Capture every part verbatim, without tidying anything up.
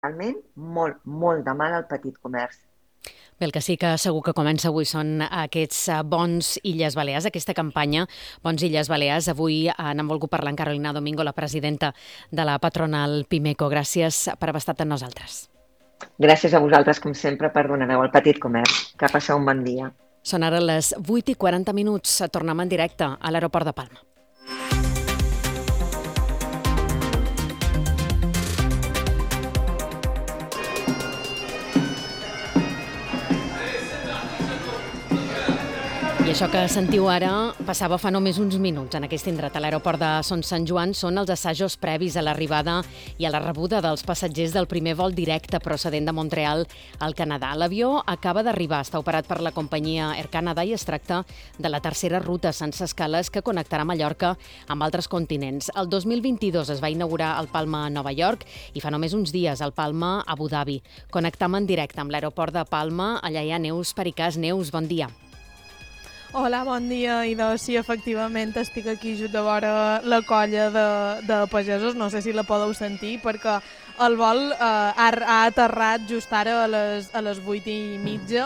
realment molt, molt de mal al petit comerç. Bé, el que sí que segur que comença avui són aquests eh, bons Illes Balears, aquesta campanya Bons Illes Balears. Avui eh, n'han volgut parlar en Carolina Domingo, la presidenta de la patronal Pimeco. Gràcies per haver estat amb nosaltres. Gràcies a vosaltres, com sempre, per donar veu al petit comerç. Que passeu un bon dia. Són ara les vuit i quaranta minuts. Tornem en directe a l'aeroport de Palma. I això que sentiu ara passava fa només uns minuts en aquest indret. A l'aeroport de Son Sant Joan són els assajos previs a l'arribada i a la rebuda dels passatgers del primer vol directe procedent de Montreal al Canadà. L'avió acaba d'arribar, està operat per la companyia Air Canada i es tracta de la tercera ruta sense escales que connectarà Mallorca amb altres continents. El dos mil vint-i-dos es va inaugurar el Palma a Nova York i fa només uns dies el Palma a Abu Dhabi. Connectam en directe amb l'aeroport de Palma. Allà hi ha Neus Pericàs. Neus, bon dia. Hola, bon dia. I doncs sí, efectivament, estic aquí just a veure la colla de, de pagesos, no sé si la podeu sentir, perquè el vol eh, ha, ha aterrat just ara a les, a les vuit i mitja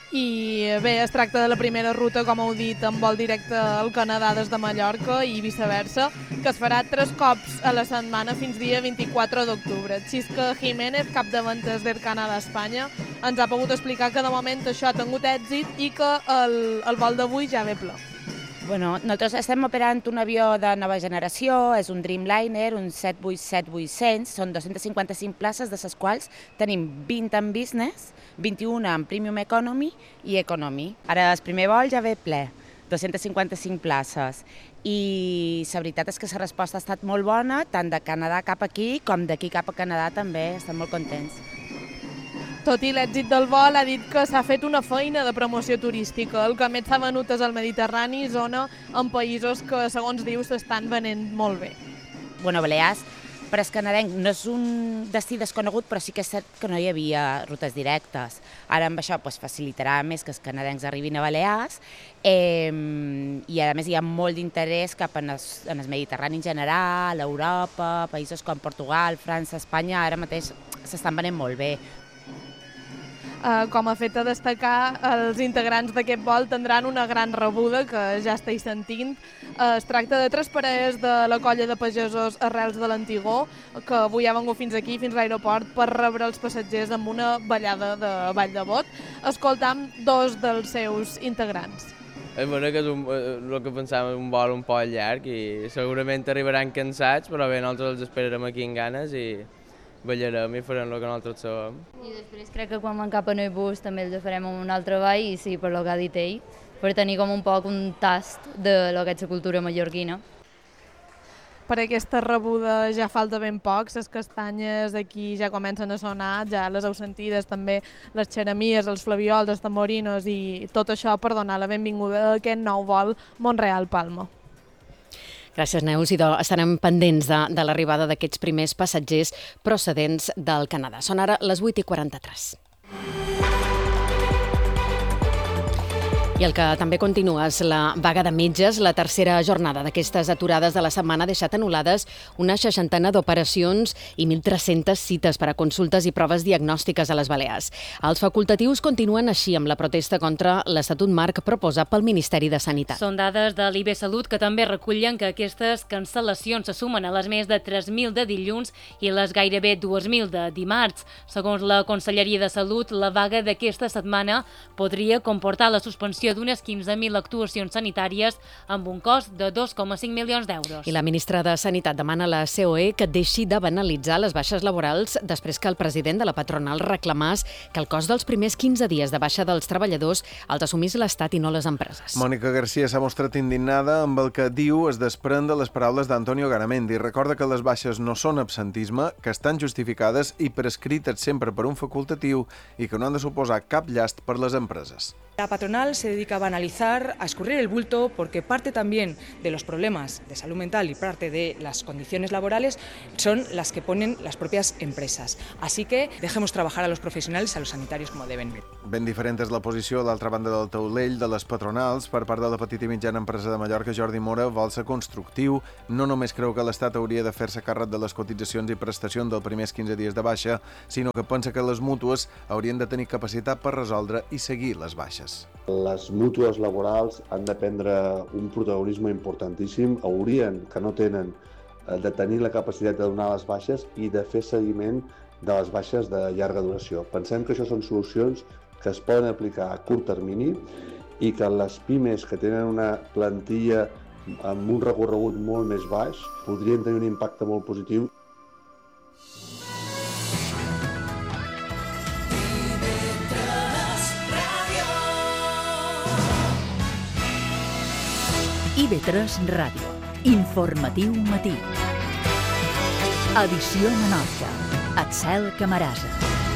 i bé, es tracta de la primera ruta, com heu dit, amb vol directe al Canadà des de Mallorca i viceversa, que es farà tres cops a la setmana fins dia vint-i-quatre d'octubre. Xisca Jiménez, cap de ventes d'Air Canada a Espanya, ens ha pogut explicar que de moment això ha tingut èxit i que el, el vol d'avui ja ve ple. Bueno, nosaltres estem operant un avió de nova generació, és un Dreamliner, un set vuit set vuit-cents, són dos-centes cinquanta-cinc places, de les quals tenim vint en business, vint-i-una en premium economy i economy. Ara el primer vol ja ve ple, dos-centes cinquanta-cinc places. I la veritat és que la resposta ha estat molt bona, tant de Canadà cap aquí com d'aquí cap a Canadà també, estem molt contents. Tot i l'èxit del vol, ha dit que s'ha fet una feina de promoció turística. El que més s'ha venut és el Mediterrani, zona en països que, segons diu, s'estan venent molt bé. Bueno, Balears, per als canadencs, no és un destí desconegut, però sí que és cert que no hi havia rutes directes. Ara amb això pues, facilitarà més que els canadencs arribin a Balears eh, i a més hi ha molt d'interès cap en el, en el Mediterrani en general, Europa, països com Portugal, França, Espanya, ara mateix s'estan venent molt bé. Uh, com a fet a destacar, els integrants d'aquest vol tindran una gran rebuda, que ja esteu sentint. Uh, es tracta de tres parelles de la colla de pagesos Arrels de l'Antigó, que avui ha vengut fins aquí, fins a l'aeroport, per rebre els passatgers amb una ballada de ball de bot. Escoltam dos dels seus integrants. És bueno que és un, el que pensàvem un vol un poc llarg i segurament arribaran cansats, però bé, nosaltres els esperarem aquí amb ganes i ballarem i farem el que nosaltres sabem. I després crec que quan van cap en el bus també els farem un altre ball i sí, per lo que ha dit ell, per tenir com un poc un tast de lo que és la cultura mallorquina. Per aquesta rebuda ja falta ben poc, les castanyes aquí ja comencen a sonar, ja les heu sentides també, les xeremies, els flaviols, els tamorinos i tot això per donar la benvinguda a aquest nou vol Montreal-Palma. Gràcies, Neus. I estarem pendents de, de l'arribada d'aquests primers passatgers procedents del Canadà. Són ara les vuit i quaranta-tres. I el que també continua és la vaga de metges. La tercera jornada d'aquestes aturades de la setmana ha deixat anul·lades una seixantena d'operacions i mil tres-centes cites per a consultes i proves diagnòstiques a les Balears. Els facultatius continuen així amb la protesta contra l'Estatut Marc proposat pel Ministeri de Sanitat. Són dades de l'I B Salut que també recullen que aquestes cancel·lacions se sumen a les més de tres mil de dilluns i les gairebé dos mil de dimarts. Segons la Conselleria de Salut, la vaga d'aquesta setmana podria comportar la suspensió d'unes quinze mil actuacions sanitàries amb un cost de dos coma cinc milions d'euros. I la ministra de Sanitat demana a la C O E que deixi de banalitzar les baixes laborals després que el president de la patronal reclamàs que el cost dels primers quinze dies de baixa dels treballadors els assumís l'Estat i no les empreses. Mònica Garcia s'ha mostrat indignada amb el que diu es desprèn de les paraules d'Antonio Garamendi. Recorda que les baixes no són absentisme, que estan justificades i prescrites sempre per un facultatiu i que no han de suposar cap llast per les empreses. La patronal se dedica a banalizar, a escurrir el bulto, porque parte también de los problemas de salud mental y parte de las condiciones laborales son las que ponen las propias empresas. Así que dejemos trabajar a los profesionales, a los sanitarios como deben. Ben diferent és la posició a l'altra banda del taulell de les patronals. Per part de la petita i mitjana empresa de Mallorca, Jordi Mora vol ser constructiu. No només creu que l'Estat hauria de fer-se càrrec de les cotitzacions i prestacions dels primers quinze dies de baixa, sinó que pensa que les mútues haurien de tenir capacitat per resoldre i seguir les baixes. Les mútues laborals han de prendre un protagonisme importantíssim, haurien, que no tenen, de tenir la capacitat de donar les baixes i de fer seguiment de les baixes de llarga duració. Pensem que això són solucions que es poden aplicar a curt termini i que les pimes que tenen una plantilla amb un recorregut molt més baix podrien tenir un impacte molt positiu. I V tres Ràdio. Informatiu matí. Edició Menorca. Axel Camarasa.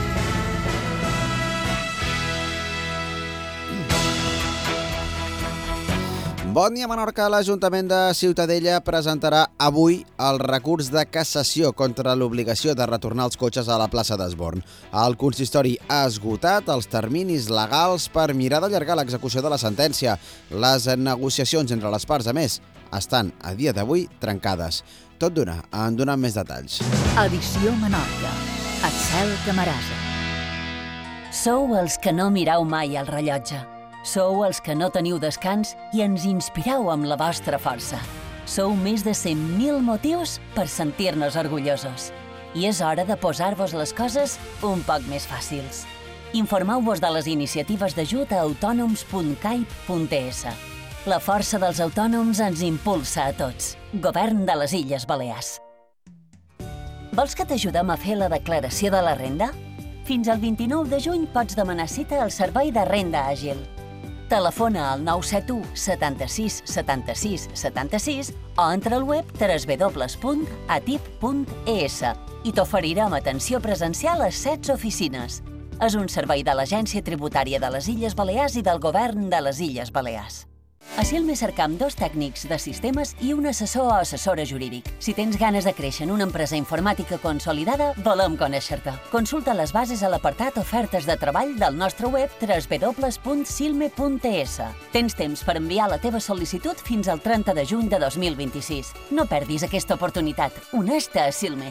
Bon dia, Menorca. L'Ajuntament de Ciutadella presentarà avui el recurs de cassació contra l'obligació de retornar els cotxes a la plaça d'Esborn. El consistori ha esgotat els terminis legals per mirar d'allargar l'execució de la sentència. Les negociacions entre les parts, a més, estan a dia d'avui trencades. Tot d'una, en donem més detalls. Edició Menorca. Axel Camarasa. Sou els que no mireu mai el rellotge. Sou els que no teniu descans i ens inspireu amb la vostra força. Sou més de cent mil motius per sentir-nos orgullosos. I és hora de posar-vos les coses un poc més fàcils. Informeu-vos de les iniciatives d'ajut a autònoms punt caip punt es. La força dels autònoms ens impulsa a tots. Govern de les Illes Balears. Vols que t'ajudem a fer la declaració de la renda? Fins al vint-i-nou de juny pots demanar cita al Servei de Renda Àgil. Telefona al nou set u setanta-sis setanta-sis setanta-sis o entra al web w w w punt atip punt es i t'oferirem atenció presencial a set oficines. És un servei de l'Agència Tributària de les Illes Balears i del Govern de les Illes Balears. A Silme cercam dos tècnics de sistemes i un assessor o assessora jurídic. Si tens ganes de créixer en una empresa informàtica consolidada, volem conèixer-te. Consulta les bases a l'apartat Ofertes de treball del nostre web w w w punt silme punt es. Tens temps per enviar la teva sol·licitud fins al trenta de juny de dos mil vint-i-sis. No perdis aquesta oportunitat. Honesta a Silme.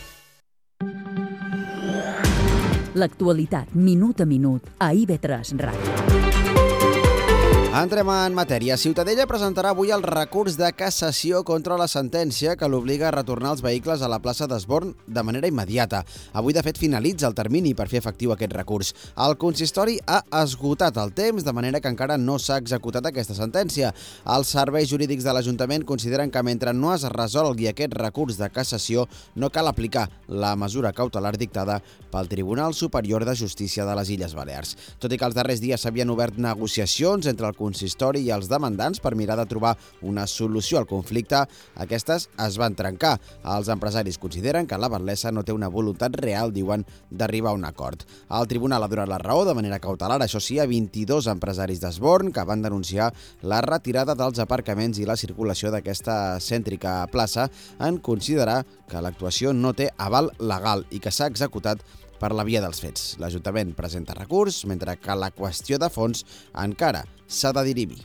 L'actualitat, minut a minut, a I V tres Ràdio. Entrem en matèria. Ciutadella presentarà avui el recurs de cassació contra la sentència que l'obliga a retornar els vehicles a la plaça d'Esborn de manera immediata. Avui, de fet, finalitza el termini per fer efectiu aquest recurs. El consistori ha esgotat el temps, de manera que encara no s'ha executat aquesta sentència. Els serveis jurídics de l'Ajuntament consideren que mentre no es resolgui aquest recurs de cassació, no cal aplicar la mesura cautelar dictada pel Tribunal Superior de Justícia de les Illes Balears. Tot i que els darrers dies s'havien obert negociacions entre el consistori i els demandants per mirar de trobar una solució al conflicte, aquestes es van trencar. Els empresaris consideren que la batlessa no té una voluntat real, diuen, d'arribar a un acord. El tribunal ha donat la raó de manera cautelar, això sí, a vint-i-dos empresaris d'Esborn que van denunciar la retirada dels aparcaments i la circulació d'aquesta cèntrica plaça en considerar que l'actuació no té aval legal i que s'ha executat per la via dels fets. L'Ajuntament presenta recurs, mentre que la qüestió de fons encara s'ha de dirimir.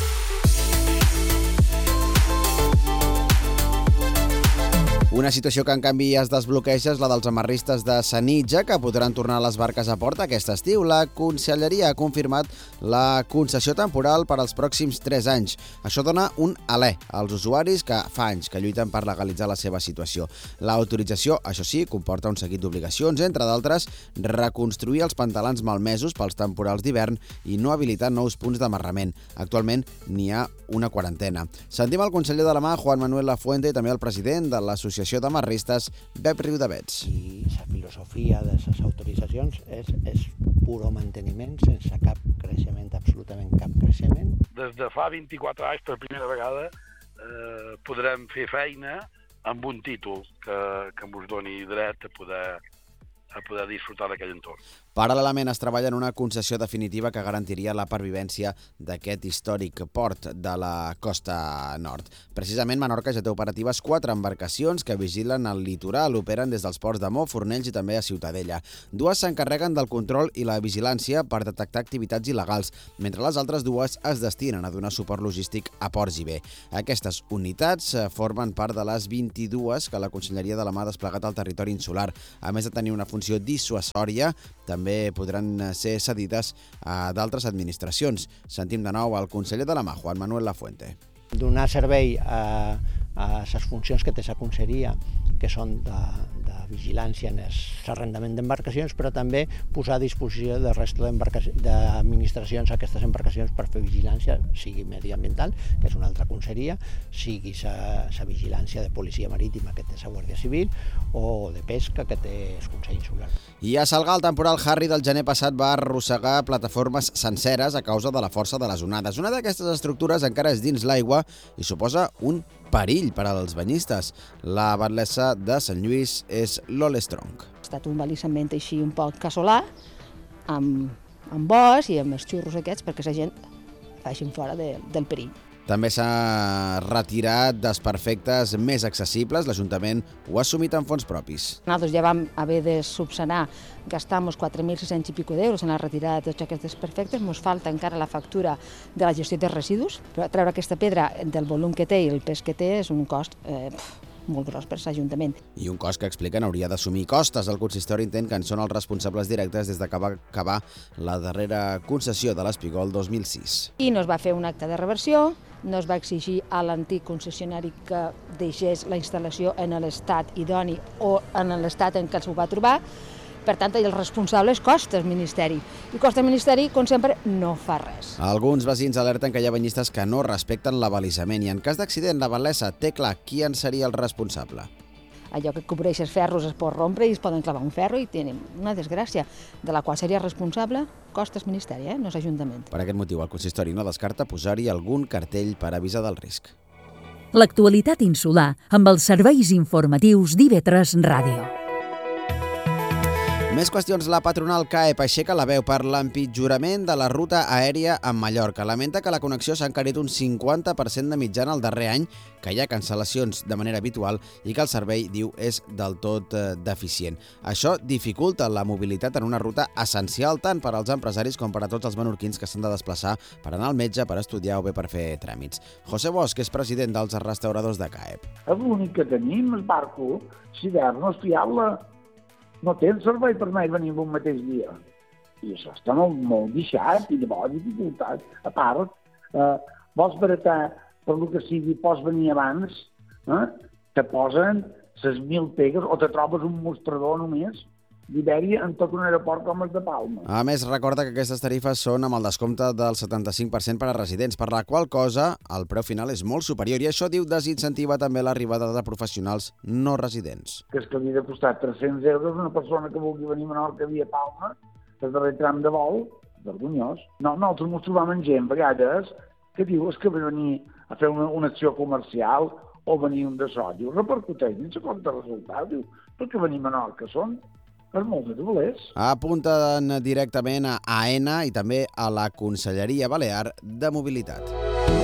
Una situació que, en canvi, es desbloqueja és la dels amarristes de Sanitja, que podran tornar les barques a port aquest estiu. La Conselleria ha confirmat la concessió temporal per als pròxims tres anys. Això dona un alè als usuaris que fa anys que lluiten per legalitzar la seva situació. L'autorització, això sí, comporta un seguit d'obligacions, entre d'altres, reconstruir els pantalans malmesos pels temporals d'hivern i no habilitar nous punts d'amarrament. Actualment n'hi ha una quarantena. Sentim el conseller de la mà, Juan Manuel Lafuente, i també el president de l'Associació d'Amarristes, Pep Riudavets. I la filosofia de les autoritzacions és, és puro manteniment, sense cap creixement, absolutament cap creixement. Des de fa vint-i-quatre anys, per primera vegada, eh, podrem fer feina amb un títol que, que ens doni dret a poder a poder disfrutar d'aquell entorn. Paral·lelament es treballa en una concessió definitiva que garantiria la pervivència d'aquest històric port de la costa nord. Precisament, Menorca ja té operatives quatre embarcacions que vigilen el litoral, operen des dels ports de Mo, Fornells i també a Ciutadella. Dues s'encarreguen del control i la vigilància per detectar activitats il·legals, mentre les altres dues es destinen a donar suport logístic a ports i bé. Aquestes unitats formen part de les vint-i-dues que la Conselleria de la Mar ha desplegat al territori insular. A més de tenir una funció dissuasòria, també podran ser cedides a d'altres administracions. Sentim de nou el conseller de la Mar, Juan Manuel Lafuente. Donar servei a, a les funcions que té la conselleria, que són de, de vigilància en l'arrendament d'embarcacions, però també posar a disposició del resto d'administracions aquestes embarcacions per fer vigilància, sigui mediambiental, que és una altra conselleria, sigui la vigilància de policia marítima, que té la Guàrdia Civil, o de pesca, que té el Consell Insular. I a Salgar, el temporal Harry del gener passat va arrossegar plataformes senceres a causa de la força de les onades. Una d'aquestes estructures encara és dins l'aigua i suposa un perill per als banyistes. La batlessa de Sant Lluís és l'Ole Strong. Ha estat un balissament així un poc casolà, amb, amb bosc i amb els xurros aquests perquè la gent facin fora de, del perill. També s'ha retirat desperfectes més accessibles. L'Ajuntament ho ha assumit en fons propis. Nosaltres ja vam haver de subsanar, gastar uns quatre mil sis-cents i pico d'euros en la retirada de tots aquests desperfectes. Ens falta encara la factura de la gestió de residus, però treure aquesta pedra del volum que té i el pes que té és un cost eh, molt gros per l'Ajuntament. I un cost que expliquen hauria d'assumir costes. El consistori entén que en són els responsables directes des de que va acabar la darrera concessió de l'Espigol dos mil sis. I no es va fer un acte de reversió, no es va exigir a l'antic concessionari que deixés la instal·lació en l'estat idoni o en l'estat en què s'ho va trobar. Per tant, el responsable és Costa, el Ministeri. I Costa, el Ministeri, com sempre, no fa res. Alguns veïns alerten que hi ha banyistes que no respecten l'abalisament i en cas d'accident la batlessa té clar qui en seria el responsable. Allò que cobreix els ferros es pot rompre i es poden clavar un ferro i tenen una desgràcia, de la qual seria responsable Costa, el Ministeri, eh? no l'Ajuntament. Per aquest motiu, el consistori no descarta posar-hi algun cartell per avisar del risc. L'actualitat insular amb els serveis informatius d'I V tres Ràdio. Més qüestions. La patronal C A E P aixeca la veu per l'empitjorament de la ruta aèria amb Mallorca. Lamenta que la connexió s'ha encarit un cinquanta per cent de mitjana el darrer any, que hi ha cancel·lacions de manera habitual i que el servei, diu, és del tot eh, deficient. Això dificulta la mobilitat en una ruta essencial tant per als empresaris com per a tots els menorquins que s'han de desplaçar per anar al metge, per estudiar o bé per fer tràmits. José Bosch és president dels restauradors de C A E P. L'únic que tenim, el barco, si d'hivern no és fiable. No té el servei per anar i venir un mateix dia. I això està molt, molt deixat i llavors dificultat. A part, eh, vols baratar per lo que sigui, pots venir abans, eh, te posen ses mil pegues o te trobes un mostrador només d'Ibèria en tot un aeroport com el de Palma. A més, recorda que aquestes tarifes són amb el descompte del setanta-cinc per cent per a residents, per la qual cosa el preu final és molt superior i això, diu, desincentiva també l'arribada de professionals no residents. Que és que havia de costar tres-cents euros una persona que vulgui venir a Menorca via Palma, el darrer tram de vol, vergonyós. No, nosaltres ens trobam amb gent, a vegades, que diu és que ve venir a fer una, una acció comercial o venir un de so, diu, repercuteix, no sé com de resultat, diu, perquè venir a Menorca són és molt de doblers. Apunten directament a AENA i també a la Conselleria Balear de Mobilitat.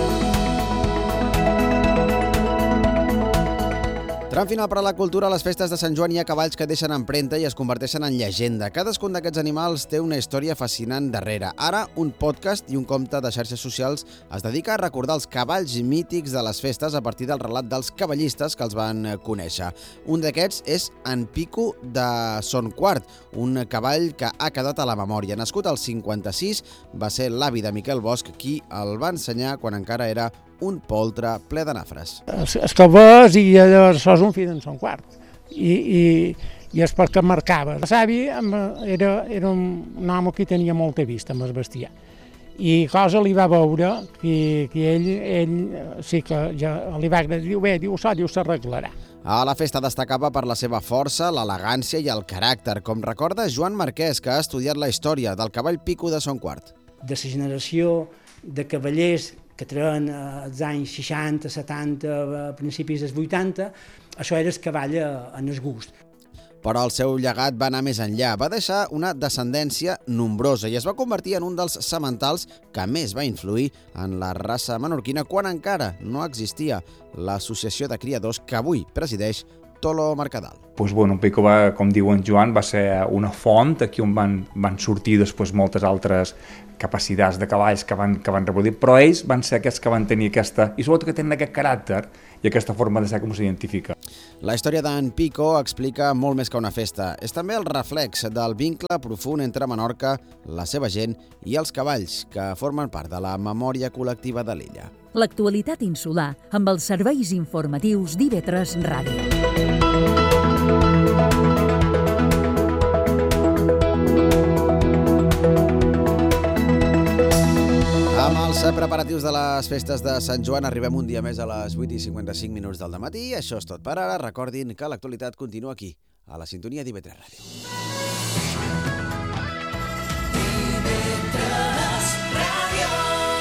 Tram final per a la cultura. A les festes de Sant Joan hi ha cavalls que deixen empremta i es converteixen en llegenda. Cadascun d'aquests animals té una història fascinant darrere. Ara, un podcast i un compte de xarxes socials es dedica a recordar els cavalls mítics de les festes a partir del relat dels cavallistes que els van conèixer. Un d'aquests és en Pico de Son Quart, un cavall que ha quedat a la memòria. Nascut al cinquanta-sis, va ser l'avi de Miquel Bosch qui el va ensenyar quan encara era un poltre ple de nafres. Es que ves i això és un fill d'en Son Quart i, i, i és perquè marcava. El savi era, era un home que tenia molta vista amb el bestiar i cosa li va veure que, que ell, ell sí que ja li va agradar, diu bé, diu això, diu s'arreglarà. A la festa destacava per la seva força, l'elegància i el caràcter, com recorda Joan Marquès, que ha estudiat la història del cavall Pico de Son Quart. De la generació de cavallers que treien als anys seixanta, setanta, a principis dels vuitanta, això era el cavall en el gust. Però el seu llegat va anar més enllà. Va deixar una descendència nombrosa i es va convertir en un dels sementals que més va influir en la raça menorquina quan encara no existia l'associació de criadors que avui presideix Tolo Mercadal. Pues bueno, Pico va, com diu en Joan, va ser una font aquí on van, van sortir després moltes altres capacitats de cavalls que van, que van reproduir, però ells van ser aquests que van tenir aquesta, i sobretot que tenen aquest caràcter i aquesta forma de ser com s'identifica. La història d'en Pico explica molt més que una festa. És també el reflex del vincle profund entre Menorca, la seva gent i els cavalls, que formen part de la memòria col·lectiva de l'illa. L'actualitat insular amb els serveis informatius d'I V tres Ràdio. Amb els preparatius de les festes de Sant Joan arribem un dia més a les vuit i cinquanta-cinc minuts del dematí. Això és tot per ara. Recordin que l'actualitat continua aquí, a la sintonia d'I V tres Ràdio. I V tres Ràdio.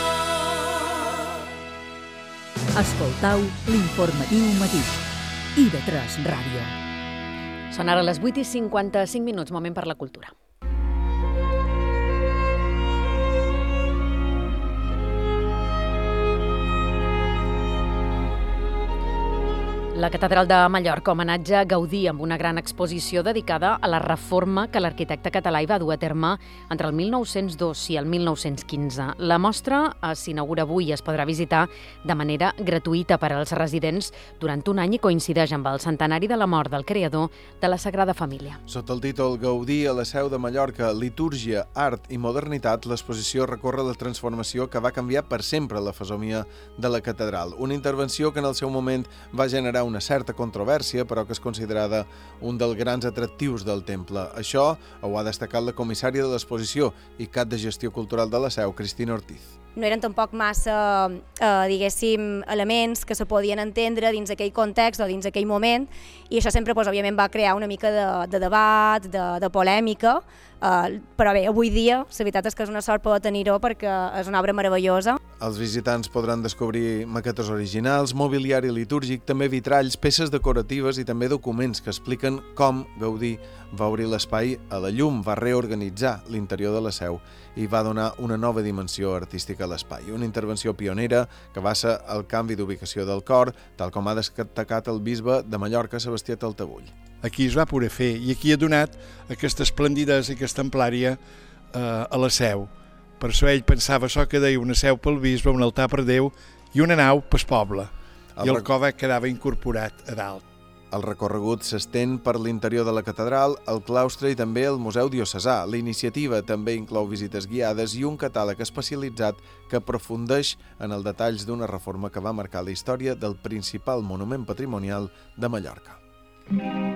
Escoltau l'informatiu matí. I V tres Ràdio. Són ara les vuit i cinquanta-cinc minuts, moment per la cultura. La Catedral de Mallorca homenatge a Gaudí amb una gran exposició dedicada a la reforma que l'arquitecte català hi va dur a terme entre el mil nou-cents dos i el mil nou-cents quinze. La mostra s'inaugura avui i es podrà visitar de manera gratuïta per als residents durant un any i coincideix amb el centenari de la mort del creador de la Sagrada Família. Sota el títol Gaudí a la seu de Mallorca, litúrgia, art i modernitat, l'exposició recorre la transformació que va canviar per sempre la fesomia de la catedral. Una intervenció que en el seu moment va generar una certa controvèrsia, però que és considerada un dels grans atractius del temple. Això ho ha destacat la comissària de l'exposició i cap de gestió cultural de la seu, Cristina Ortiz. No eren tampoc massa, eh, diguéssim, elements que se podien entendre dins aquell context o dins aquell moment, i això sempre, doncs, òbviament, va crear una mica de, de debat, de, de polèmica, eh, però bé, avui dia, la veritat és que és una sort poder tenir-ho perquè és una obra meravellosa. Els visitants podran descobrir maquetes originals, mobiliari litúrgic, també vitralls, peces decoratives i també documents que expliquen com Gaudí va obrir l'espai a la llum, va reorganitzar l'interior de la seu i va donar una nova dimensió artística a l'espai. Una intervenció pionera que va ser el canvi d'ubicació del cor, tal com ha destacat el bisbe de Mallorca, Sebastià Taltabull. Aquí es va poder fer i aquí ha donat aquesta esplendidesa i aquesta amplària eh, a la seu. Per això ell pensava això que deia una seu pel bisbe, un altar per Déu i una nau pel poble. I el cove quedava incorporat a dalt. El recorregut s'estén per l'interior de la catedral, el claustre i també el Museu Diocesà. La iniciativa també inclou visites guiades i un catàleg especialitzat que aprofundeix en els detalls d'una reforma que va marcar la història del principal monument patrimonial de Mallorca.